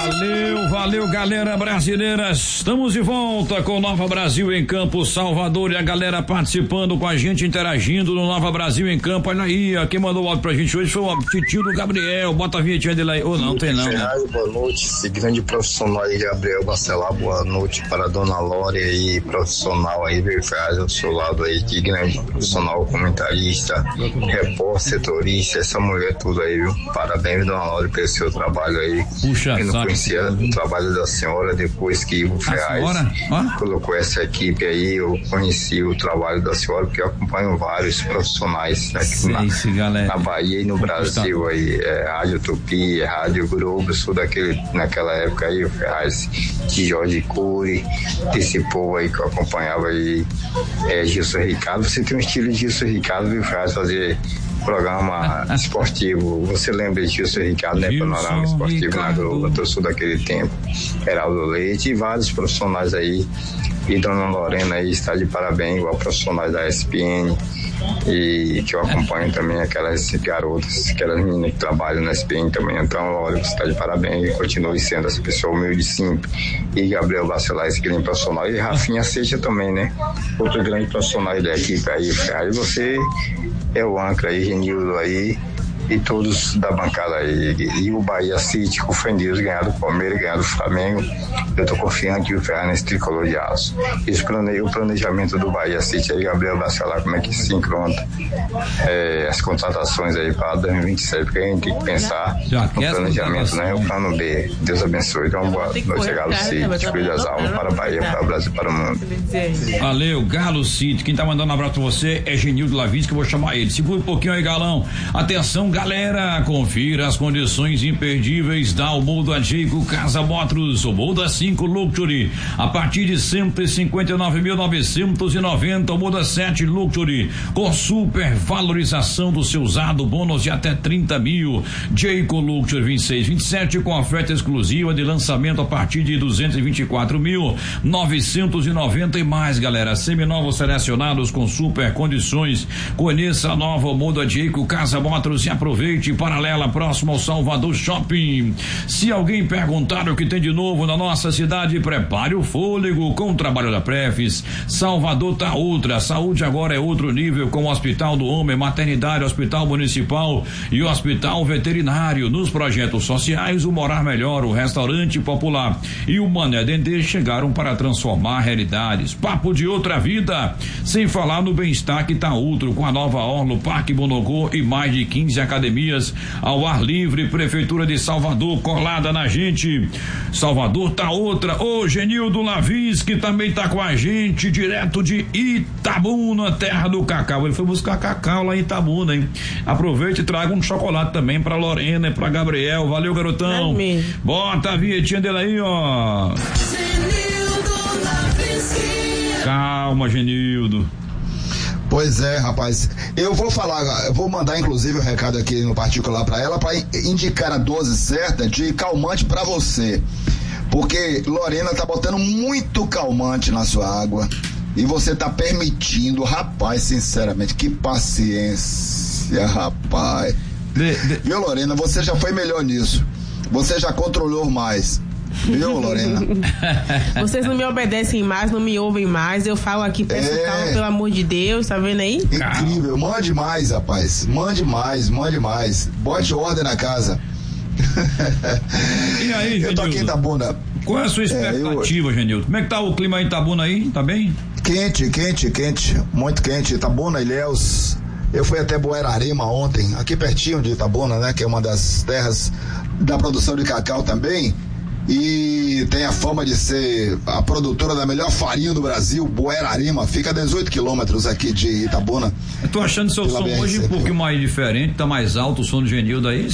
Valeu, galera brasileira. Estamos de volta com Nova Brasil em Campo, Salvador, e a galera participando com a gente, interagindo no Nova Brasil em Campo. Olha aí, ó, quem mandou o áudio pra gente hoje foi o tio do Gabriel. Bota a vinhetinha dele aí. Ou não, tem não, né? Boa noite, esse grande profissional aí, Gabriel Bacelar. Boa noite para a dona Lore aí, profissional aí, Ferraz ao seu lado aí, que grande profissional, comentarista, repórter, setorista, essa mulher tudo aí, viu? Parabéns, dona Lore, pelo seu trabalho aí. Puxa, eu não conhecia o trabalho da senhora, depois que o Ferraz colocou essa equipe aí, eu conheci o trabalho da senhora, porque eu acompanho vários profissionais aqui na Bahia e no Brasil aí, Rádio Tupi, Rádio Globo, sou naquela época aí, o Ferraz de Jorge Cury, desse povo aí que eu acompanhava aí, Gilson Ricardo. Você tem um estilo de Gilson Ricardo, viu, Ferraz, fazer programa esportivo. Você lembra de Gilson Ricardo, né? Panorama esportivo na Globo, eu sou daquele tempo. Heraldo Leite e vários profissionais aí. E dona Lorena aí está de parabéns, igual profissionais da ESPN, e que eu acompanho também aquelas garotas, aquelas meninas que trabalham na ESPN também. Então, olha, você está de parabéns e continue sendo essa pessoa humilde e simples. E Gabriel Bacelar, esse grande profissional, e Rafinha Seixas também, né? Outro grande profissional da equipe aí. Aí você é o âncora aí, Genildo aí, e todos da bancada aí. E o Bahia City, com o Fendidos, ganhar do Palmeiras, ganhar do Flamengo. Eu tô confiante que o Ferraz nesse tricolor de aço. O planejamento do Bahia City aí, Gabriel Bacelar, como é que se encontra as contratações aí para 2027, porque a gente tem que pensar no planejamento, né? O plano B. Deus abençoe. Então, boa noite, Galo City, Espírito das Almas, para a Bahia, para o Brasil, para o mundo. Valeu, Galo City. Quem tá mandando um abraço pra você é Genildo Lavis, que eu vou chamar ele. Segura um pouquinho aí, Galão. Atenção, galera, confira as condições imperdíveis da Almuda Jeico Casa Motors, Almuda 5 Luxury, a partir de 159.990, Almuda 7 Luxury, com super valorização do seu usado, bônus de até 30 mil, Jeico Luxury 26, 27, com oferta exclusiva de lançamento a partir de 224.990 e mais, galera, seminovos selecionados com super condições. Conheça a nova Almuda Jeico Casa Motors e aproveite, paralela, próximo ao Salvador Shopping. Se alguém perguntar o que tem de novo na nossa cidade, prepare o fôlego com o trabalho da Prefis. Salvador tá outra, a saúde agora é outro nível, com o Hospital do Homem, Maternidade, Hospital Municipal e Hospital Veterinário. Nos projetos sociais, o Morar Melhor, o Restaurante Popular e o Mané Dendê chegaram para transformar realidades. Papo de outra vida, sem falar no bem-estar que tá outro, com a nova orla, Parque Bonocô e mais de 15 academias ao ar livre. Prefeitura de Salvador colada na gente. Salvador tá outra. Ô Genildo Lavis, que também tá com a gente direto de Itabuna, terra do cacau. Ele foi buscar cacau lá em Itabuna, hein? Aproveite e traga um chocolate também pra Lorena e pra Gabriel. Valeu, garotão. Amém. Bota a vinhetinha dele aí, ó. Genildo Lavis. Calma, Genildo. Pois é, rapaz. Eu vou mandar inclusive o recado aqui no particular pra ela, pra indicar a dose certa de calmante pra você. Porque Lorena tá botando muito calmante na sua água e você tá permitindo, rapaz, sinceramente, que paciência, rapaz. Viu, Lorena, você já foi melhor nisso. Você já controlou mais. Viu, Lorena? Vocês não me obedecem mais, não me ouvem mais. Eu falo aqui, peço calma, pelo amor de Deus, tá vendo aí? Incrível, mande mais, rapaz. Mande mais. Bote ordem na casa. E aí, Genildo? Eu tô aqui em Itabuna. Qual é a sua expectativa, Genildo? Como é que tá o clima em Itabuna aí? Tá bem? Quente, muito quente. Itabuna, Ilhéus. Eu fui até Buerarema ontem, aqui pertinho de Itabuna, né? Que é uma das terras da produção de cacau também. E tem a fama de ser a produtora da melhor farinha do Brasil, Buerarema, fica a 18 quilômetros aqui de Itabuna. Eu tô achando seu som hoje um pouquinho mais diferente, tá mais alto o som do Genildo aí.